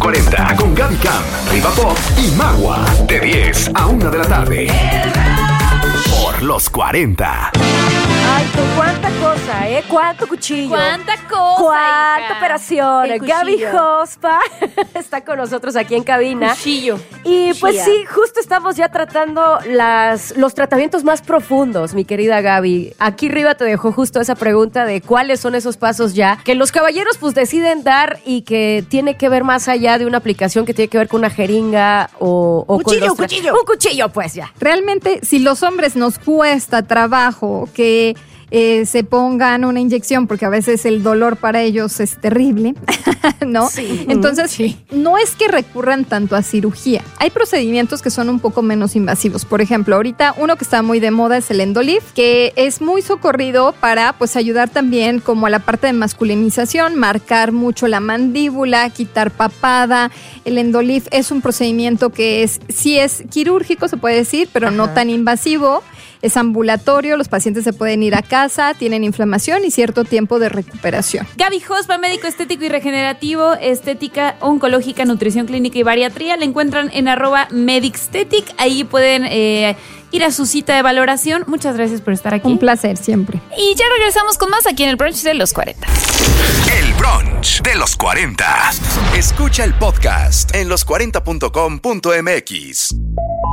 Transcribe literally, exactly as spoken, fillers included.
cuarenta con Gaby Cam, Riva Pop y Magua. De diez a una de la tarde. Por los cuarenta. Ay, con cuánta cosa, ¿eh? Cuánto cuchillo. Cuánta cosa. Cuánta hija. operación. El cuchillo. Gaby Hospa está con nosotros aquí en cabina. Cuchillo. Y pues Chía. sí, justo estamos ya tratando las, los tratamientos más profundos, mi querida Gaby. Aquí Riva te dejó justo esa pregunta de cuáles son esos pasos ya que los caballeros pues deciden dar y que tiene que ver más allá de una aplicación que tiene que ver con una jeringa o, o Cuchillo, con los tra- cuchillo. Un cuchillo, pues ya. Realmente, si los hombres nos cuesta trabajo que eh, se pongan una inyección, porque a veces el dolor para ellos es terrible, ¿no? Sí. Entonces, Sí. no es que recurran tanto a cirugía. Hay procedimientos que son un poco menos invasivos. Por ejemplo, ahorita uno que está muy de moda es el Endolift, que es muy socorrido para, pues, ayudar también como a la parte de masculinización, marcar mucho la mandíbula, quitar papada. El Endolift es un procedimiento que es, sí es quirúrgico, se puede decir, pero no Ajá. tan invasivo. Es ambulatorio, los pacientes se pueden ir a casa, tienen inflamación y cierto tiempo de recuperación. Gaby Hospa, médico estético y regenerativo, estética oncológica, nutrición clínica y bariatría. La encuentran en arroba medixtetic. Ahí pueden eh, ir a su cita de valoración. Muchas gracias por estar aquí. Un placer siempre. Y ya regresamos con más aquí en el brunch de los cuarenta. El brunch de los cuarenta. Escucha el podcast en los cuarenta punto com punto m x.